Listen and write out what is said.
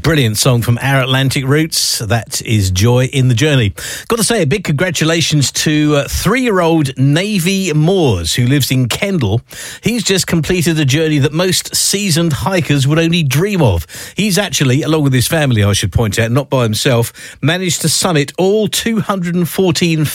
Brilliant song from Our Atlantic Roots. That is Joy in the Journey. Got to say a big congratulations to 3-year-old Navy Moores, who lives in Kendal. He's just completed a journey that most seasoned hikers would only dream of. He's actually, along with his family, I should point out, not by himself, managed to summit all 214